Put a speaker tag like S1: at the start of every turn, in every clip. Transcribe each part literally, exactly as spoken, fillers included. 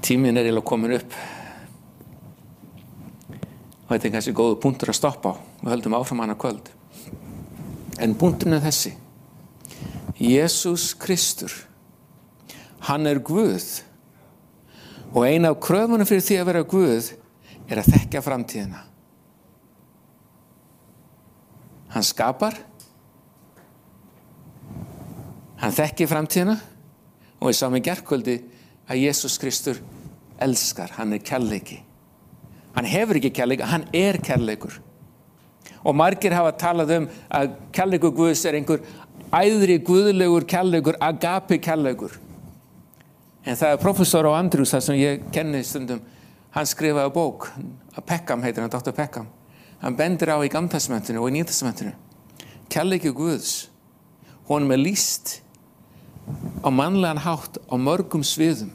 S1: Tíminn er eiginlega komin upp. Og þetta er kannski góður punktur að stoppa á. Við höldum áfram hana kvöld. En punkturinn er þessi. Jesús Kristur, hann er Guð. Og ein af kröfunum fyrir því að vera Guð er að þekkja framtíðina. Hann skapar. Hann þekkir framtíðina. Og við sáum í gærkvöldi að Jesús Kristur elskar. Hann er kærleiki. Hann hefur ekki kærleika, hann er kærleikur. Og margir hafa talað um að kærleikur Guðs er einhver æðri guðlegur kærleikur, agape kærleikur. En það er professor á Andrews, það sem ég kenni stundum, hann skrifaði bók, Peckham heitir hann, doktor Peckham. Hann bendir á í Gamla testamentinu og í Nýja testamentinu. Kærleikur Guðs, honum er lýst á mannlegan hátt á mörgum sviðum.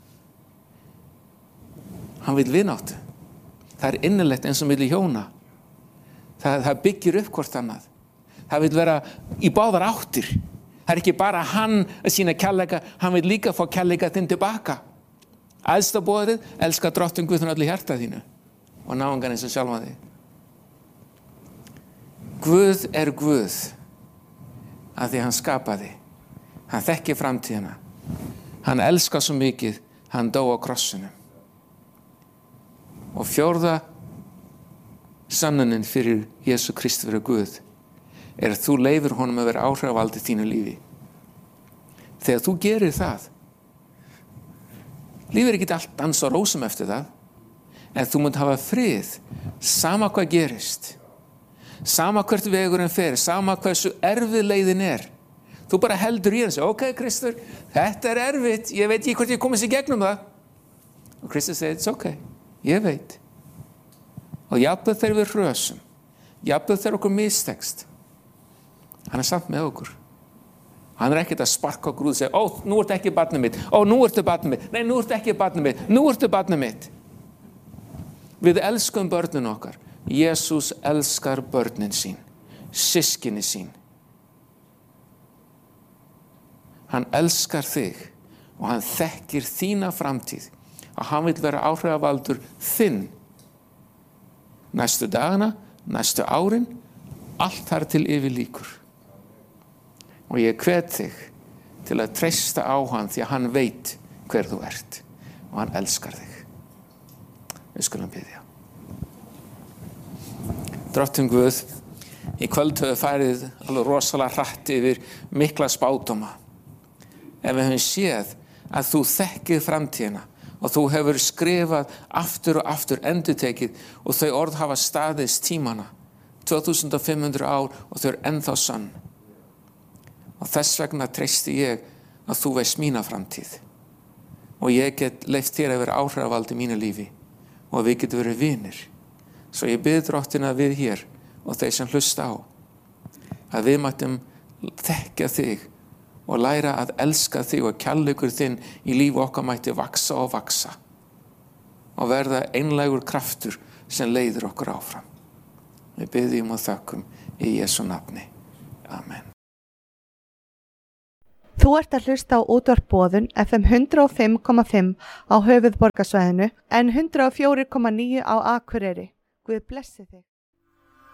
S1: Hann vil vináttu. Það er innilegt eins og milli hjóna. Það, það byggir upp hvort annað. Það vil vera í báðar áttir. Það er ekki bara hann að sína kærleika, hann vil líka fá kærleika þinn tilbaka. Æðsta boðið, elska drottinn Guð með öllu hjarta þínu og náungan eins og sjálfan þig. Guð er Guð af því hann skapaði. Hann þekkir framtíðina. Hann elskar svo mikið, hann dó á krossinum. Og fjórða sannunin fyrir Jesú Kristi fyrir Guð er að þú leifir honum að vera áhrifavaldur í þínu lífi. Þegar þú gerir það, lífið er ekki allt dans og rósum eftir það, en þú munt hafa frið, sama hvað gerist, sama hvert vegurinn fer, sama hversu erfið leiðin er. Þú bara heldur í þessu, ok Kristur, þetta er erfitt, ég veit ekki hvort ég komist í gegnum það. Og Kristur segir, it's ok. Ég veit. Og jafnvel þegar við hrösum, jafnvel þegar okkur mistekst, hann er samt með okkur. Hann er ekkert að sparka okkur út og segja, ó, nú ertu ekki barnið mitt, ó, nú ertu barnið mitt, nei, nú ertu ekki barnið mitt, nú ertu barnið mitt. Við elskum börnin okkar. Jesús elskar börnin sín, systkini sín. Hann elskar þig og hann þekkir þína framtíð. Og hann vil vera áhrifavaldur þinn. Næstu dagana, næstu árin, allt þar til yfir líkur. Og ég hvet þig til að treysta á hann því að hann veit hver þú ert. Og hann elskar þig. Við skulum biðja. Drottinn Guð, í kvöld höfum farið alveg rosalega hratt yfir mikla spádóma. Ef við höfum séð að þú þekkir framtíðina, og þú hefur skrifað aftur og aftur endurtekið og þau orð hafa staðist tímana. tvö þúsund og fimm hundruð ár og þau eru ennþá sann. Og þess vegna treysti ég að þú veist mína framtíð. Og ég get leyft þér að vera áhrifavald í mínu lífi og við getum verið vinir. Svo ég bið Drottin að við hér og þeir sem hlusta á að við mættum þekkja þig og læra að elska þig og kærleikur þinn í lífi okkar mætti vaksa og vaksa og verða einlægur kraftur sem leiðir okkur áfram. Við biðjum og þökkum í Jesú nafni. Amen.
S2: Þú ert að hlusta á útvarp Boðun F M hundrað og fimm komma fimm á höfuðborgarsvæðinu en hundrað og fjögur komma níu á Akureyri. Guð blessi þig.